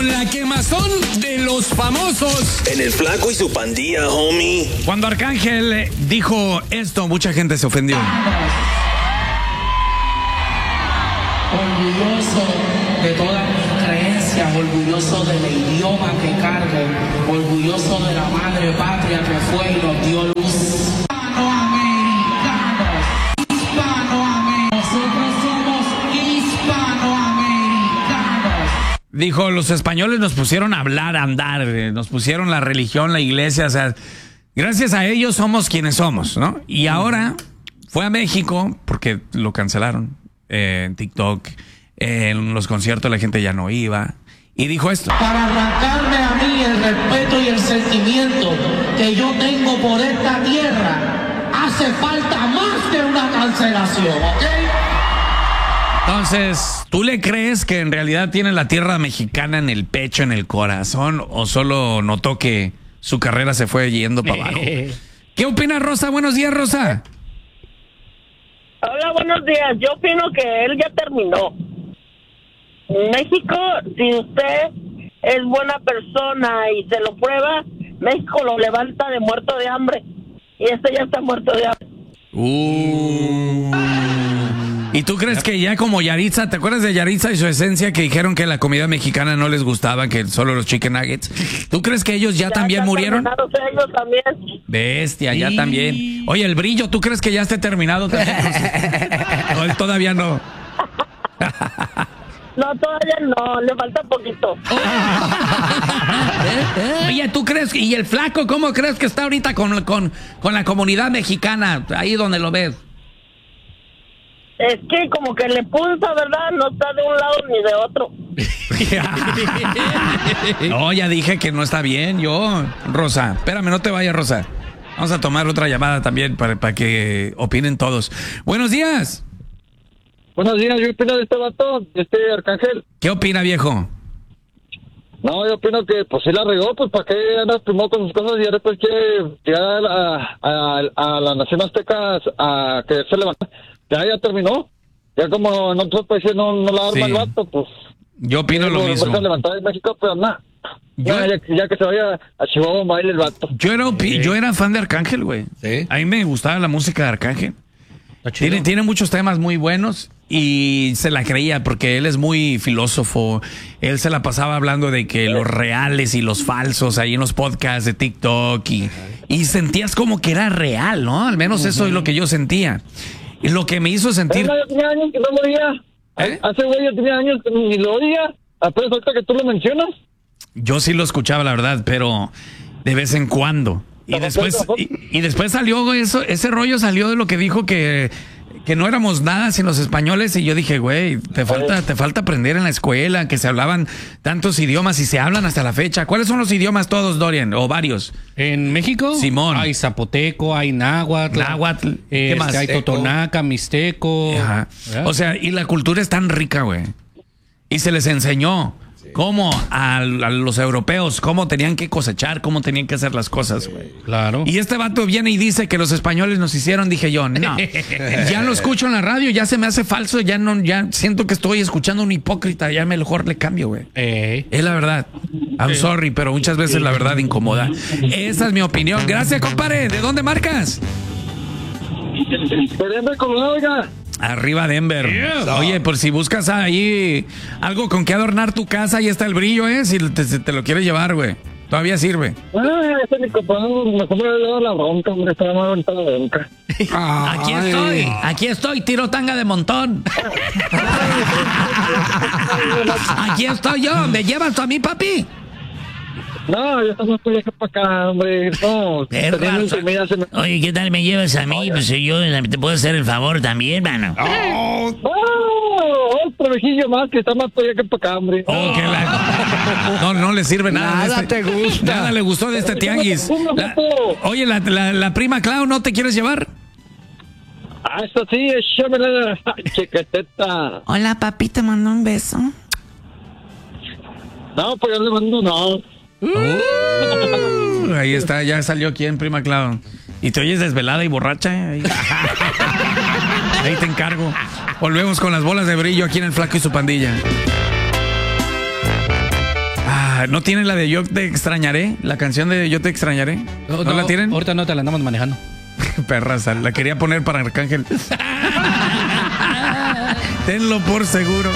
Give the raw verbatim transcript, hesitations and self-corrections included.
con la quemazón de los famosos. En el Flaco y su pandilla, homie. Cuando Arcángel dijo esto, mucha gente se ofendió. Orgulloso de todas mis creencias, orgulloso del idioma que cargo, orgulloso de la madre patria que fue y nos dio luz. Hispanoamericanos, hispanoamericanos, nosotros somos hispanoamericanos. Dijo, los españoles nos pusieron a hablar, a andar, nos pusieron la religión, la iglesia, o sea, gracias a ellos somos quienes somos, ¿no? Y ahora fue a México porque lo cancelaron. Eh, en TikTok, eh, en los conciertos la gente ya no iba. Y dijo esto. Para arrancarme a mí el respeto y el sentimiento que yo tengo por esta tierra, hace falta más que una cancelación, ¿ok? Entonces, ¿tú le crees que en realidad tiene la tierra mexicana en el pecho, en el corazón, o solo notó que su carrera se fue yendo para abajo? ¿Qué opina Rosa? Buenos días, Rosa. Hola, buenos días. Yo opino que él ya terminó. México, si usted es buena persona y se lo prueba, México lo levanta de muerto de hambre. Y este ya está muerto de hambre. Uh. ¿Y tú crees que ya como Yaritza, ¿te acuerdas de Yaritza y su esencia que dijeron que la comida mexicana no les gustaba, que solo los chicken nuggets? ¿Tú crees que ellos ya, ya también murieron? Ellos también. Bestia, ya sí. También. Oye, el Brillo, ¿tú crees que ya esté terminado también? No, él todavía no. No, todavía no, le falta poquito. Oye, ¿tú crees? ¿Y el Flaco, cómo crees que está ahorita con, con, con la comunidad mexicana, ahí donde lo ves? Es que como que le punza, ¿verdad? No está de un lado ni de otro. No, ya dije que no está bien, yo, Rosa. Espérame, no te vayas, Rosa. Vamos a tomar otra llamada también para, para que opinen todos. Buenos días. Buenos días, yo opino de este vato, de este Arcángel. ¿Qué opina, viejo? No, yo opino que pues él la regó, pues para qué andas primero con sus cosas y ahora después quiere llegar a, a, a la nación azteca a que se levanta. Ya, ya terminó. Ya como en otros países no, no la arma sí. El vato, pues. Yo opino lo mismo. Se levantar en México, pero nada. Ya, ya, ya que se vaya a Chihuahua, baile el vato. Yo era, sí. yo era fan de Arcángel, güey. Sí. A mí me gustaba la música de Arcángel. Tiene, tiene muchos temas muy buenos y se la creía porque él es muy filósofo. Él se la pasaba hablando de que los reales y los falsos ahí en los podcasts de TikTok y, y sentías como que era real, ¿no? Al menos uh-huh. Eso es lo que yo sentía. Y lo que me hizo sentir... Pero no, tenía años que no lo oía. ¿Eh? Hace güey, yo tenía años que ni lo oía. Apenas ahorita que tú lo mencionas. Yo sí lo escuchaba, la verdad, pero de vez en cuando. Y después, y, y después salió eso, ese rollo salió de lo que dijo que, que no éramos nada sin los españoles. Y yo dije, güey, te falta, te falta aprender en la escuela, que se hablaban tantos idiomas y se hablan hasta la fecha. ¿Cuáles son los idiomas todos, Dorian? ¿O varios? En México Simón. Hay zapoteco, hay náhuatl. Náhuatl. ¿Qué este, más? Hay totonaca, mixteco. Ajá. O sea, y la cultura es tan rica, güey. Y se les enseñó. Cómo a, a los europeos, cómo tenían que cosechar, cómo tenían que hacer las cosas, güey. Claro. Y este vato viene y dice que los españoles nos hicieron, dije yo, no. Ya lo escucho en la radio, ya se me hace falso, ya no, ya siento que estoy escuchando a un hipócrita, ya mejor le cambio, güey. Eh. Es la verdad. I'm sorry, pero muchas veces la verdad incomoda. Esa es mi opinión. Gracias, compadre. ¿De dónde marcas? De Denver, Colorado, oiga. Arriba Denver. Yeah. Oye, por si buscas ahí algo con que adornar tu casa, ahí está el Brillo, ¿eh? Si te, si te lo quieres llevar, güey. Todavía sirve. Ah, ese es mi compadre. Mejor me he dado la bronca, hombre. Estaba más bonita la bronca. Aquí estoy. Aquí estoy. Tiro tanga de montón. Aquí estoy yo. ¿Me llevas a mí, papi? No, yo estás más para acá, hombre. No, me... Oye, ¿qué tal me llevas a mí? Pues yo te puedo hacer el favor también, mano. Oh, oh, otro viejillo más que está más para allá que para acá, hombre. Oh, que la... No, no le sirve nada. Nada este... te gusta. Nada le gustó de este tianguis. La... Oye, la, la, la prima Clau, ¿no te quieres llevar? Ah, eso sí, échamela, chiqueteta. Hola, papi, te mando un beso. No, pues yo le mando no. Uh, ahí está, ya salió quién, prima Clau. Y te oyes desvelada y borracha, ¿eh? Ahí. Ahí te encargo. Volvemos con las bolas de Brillo aquí en El Flaco y su pandilla. Ah, ¿no tienen la de Yo te extrañaré? La canción de Yo te extrañaré. ¿No, no, ¿No la tienen? Ahorita no te la andamos manejando. Perras, la quería poner para Arcángel. Tenlo por seguro.